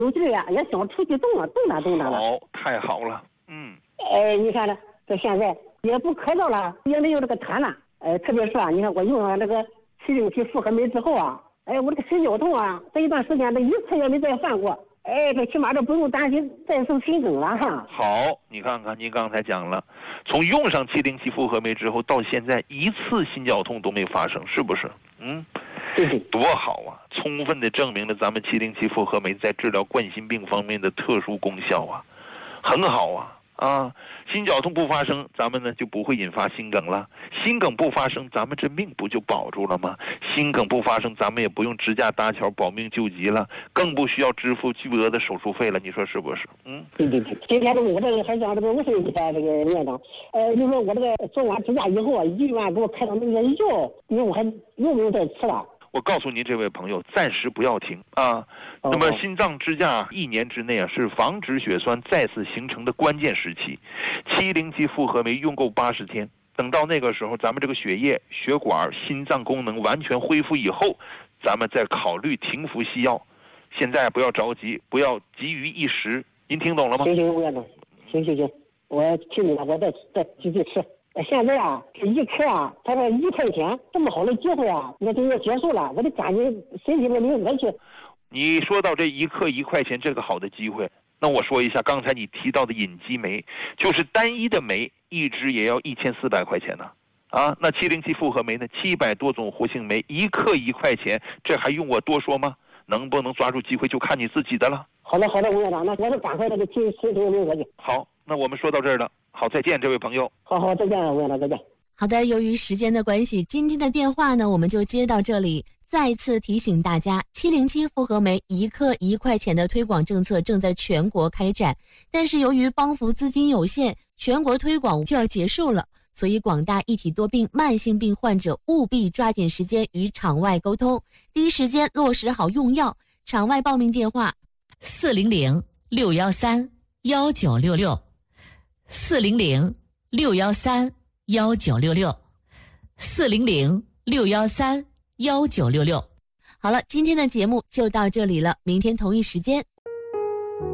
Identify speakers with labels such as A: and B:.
A: 有劲呀，也想出去动弹了。
B: 好，太好了。
A: 你看呢，这现在也不咳嗽了，也没有这个痰了。特别是啊，你看我用上这个7零7复合酶之后啊，我这个心绞痛啊，这一段时间这一次也没再犯过。这起码这不用担心再受心梗了哈。
B: 好，你看看您刚才讲了，从用上707复合酶之后到现在一次心绞痛都没发生，是不是？
A: 对，
B: 多好啊！充分的证明了咱们707复合酶在治疗冠心病方面的特殊功效啊，很好啊。心绞痛不发生，咱们呢就不会引发心梗了。心梗不发生，咱们这命不就保住了吗？心梗不发生，咱们也不用支架搭桥保命救急了，更不需要支付巨额的手术费了。你说是不是？
A: 对。今天我这个还讲这个问一下这个院长，你说我这个做完支架以后啊，医院给我开的那个药，你说我还用不用再吃了？
B: 我告诉您，这位朋友，暂时不要停啊。那么心脏支架1年之内啊，是防止血栓再次形成的关键时期。707复合酶用够80天，等到那个时候，咱们这个血液、血管、心脏功能完全恢复以后，咱们再考虑停服西药。现在不要着急，不要急于一时。您听懂了吗？
A: 行，吴院长，行，我听你了，我再继续吃。现在啊，这一颗啊，他说1块钱，这么好的机会啊，那就要结束了，我得赶紧身体没有恶气。
B: 你说到这一克1块钱这个好的机会，那我说一下刚才你提到的隐基酶，就是单一的酶一支也要1400块钱呢。那707复合酶呢，700多种活性酶，一克1块钱，这还用我多说吗？能不能抓住机会就看你自己的了。
A: 好的，吴院长，那我就赶快这个身体没有恶气。
B: 好，那我们说到这儿了。好，再见，这位朋友。
A: 好，再见，吴院长，再见。
C: 好的，由于时间的关系，今天的电话呢我们就接到这里。再次提醒大家，707复合酶一克1块钱的推广政策正在全国开展，但是由于帮扶资金有限，全国推广就要结束了，所以广大一体多病慢性病患者务必抓紧时间与场外沟通，第一时间落实好用药。场外报名电话
D: 400-613-1966 400-613-1966 400-613-1966。
C: 好了，今天的节目就到这里了，明天同一时间